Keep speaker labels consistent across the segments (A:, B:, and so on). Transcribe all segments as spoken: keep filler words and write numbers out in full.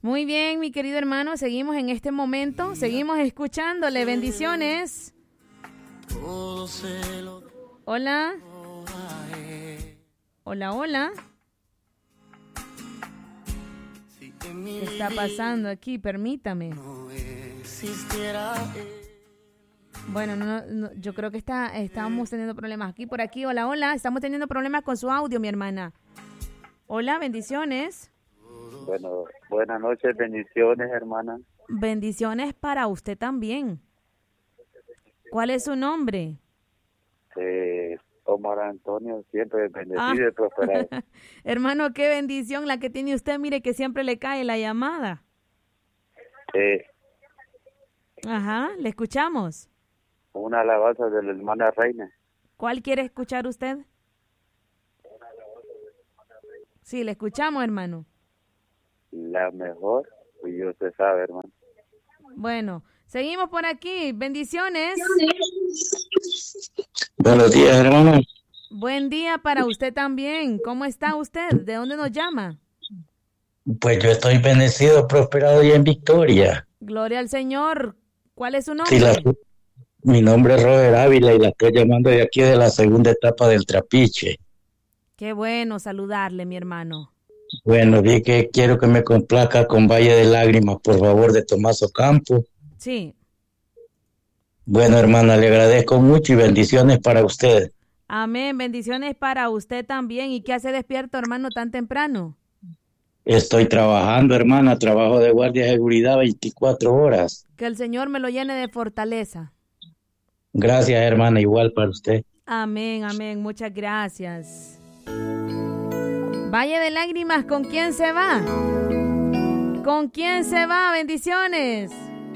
A: Muy bien, mi querido hermano, seguimos en este momento, seguimos escuchándole. Bendiciones. Hola. Hola, hola. ¿Qué está pasando aquí? Permítame. Bueno, no, no, yo creo que está, estamos teniendo problemas aquí, por aquí. Hola, hola. Estamos teniendo problemas con su audio, mi hermana. Hola, bendiciones.
B: Bueno, buenas noches, bendiciones, hermana.
A: Bendiciones para usted también. ¿Cuál es su nombre?
B: Eh, Omar Antonio, siempre bendecido
A: Ah.
B: y prosperado.
A: Hermano, qué bendición la que tiene usted. Mire que siempre le cae la llamada.
B: Eh,
A: Ajá, le escuchamos.
B: una alabanza de la hermana Reina.
A: ¿Cuál quiere escuchar usted? Sí, le escuchamos, hermano.
B: La mejor, pues yo se sabe, hermano.
A: Bueno, seguimos por aquí. Bendiciones.
C: Buenos días, hermano.
A: Buen día para usted también. ¿Cómo está usted? ¿De dónde nos llama?
C: Pues yo estoy bendecido, prosperado y en victoria.
A: Gloria al Señor. ¿Cuál es su nombre?
C: Sí, la, mi nombre es Robert Ávila y la estoy llamando de aquí de la segunda etapa del Trapiche.
A: Qué bueno saludarle, mi hermano.
C: Bueno, vi que quiero que me complazca con Valle de Lágrimas, por favor, de Tomás Ocampo.
A: Sí.
C: Bueno, hermana, le agradezco mucho y bendiciones para usted.
A: Amén. Bendiciones para usted también. ¿Y qué hace despierto, hermano, tan temprano?
C: Estoy trabajando, hermana, trabajo de guardia de seguridad veinticuatro horas.
A: Que el Señor me lo llene de fortaleza.
C: Gracias, hermana, igual para usted.
A: Amén, amén. Muchas gracias. Valle de Lágrimas, ¿con quién se va? ¿Con quién se va? Bendiciones.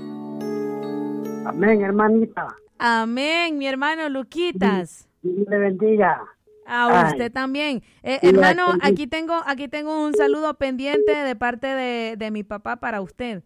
D: Amén, hermanita.
A: Amén, mi hermano Luquitas.
D: Dios le bendiga.
A: A usted Ay. también. Eh, hermano, aquí tengo, aquí tengo un saludo pendiente de parte de, de mi papá para usted.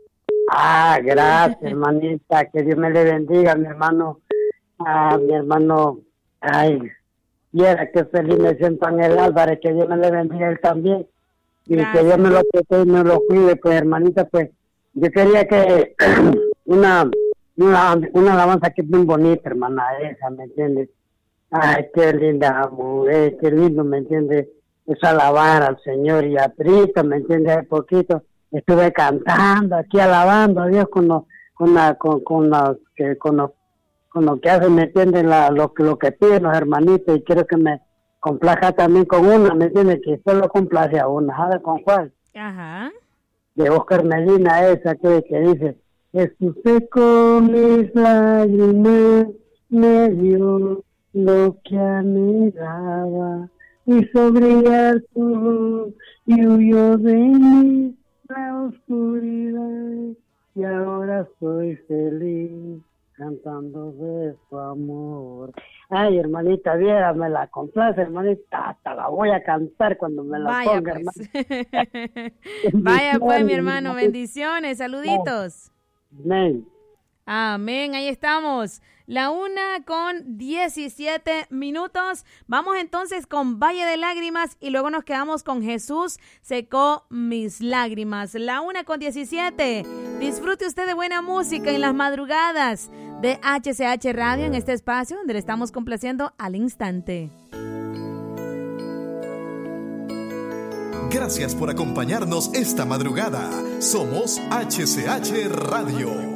D: Ah, gracias, hermanita. Que Dios me le bendiga, mi hermano. Ah, mi hermano. Ay, viera que feliz me siento en el Álvarez. Que Dios me le bendiga él también. Y gracias. Que Dios me lo protege y me lo cuide, pues, hermanita, pues. Yo quería que una, una, una alabanza que es muy bonita, hermana, esa, ¿me entiendes? Ay, qué linda mujer, qué lindo, ¿me entiendes? Es alabar al Señor y a Cristo, ¿me entiendes? Hace poquito estuve cantando aquí, alabando a Dios con lo, con la, con, con la, que, con lo, con lo que hacen, ¿me entiendes? La, lo, lo que piden los hermanitos y quiero que me complazca también con una, ¿me entiendes? Que solo complace a una, ¿sabes con cuál?
A: Ajá.
D: De Oscar Medina, esa que, que dice, Jesús con mis lágrimas me dio lo que anhelaba, hizo brillar tu luz y huyó de mí la oscuridad, y ahora soy feliz cantando de su amor. Ay, hermanita, viera, me la complace, hermanita, hasta la voy a cantar cuando me la
A: Vaya,
D: ponga,
A: pues.
D: hermano.
A: Vaya pues, mi hermano, bendiciones, saluditos.
D: Amén.
A: Amén, ahí estamos. La una con diecisiete minutos. Vamos entonces con Valle de Lágrimas y luego nos quedamos con Jesús secó mis lágrimas. La una con diecisiete. Disfrute usted de buena música en las madrugadas de H C H Radio en este espacio donde le estamos complaciendo al instante.
E: Gracias por acompañarnos esta madrugada. Somos H C H Radio.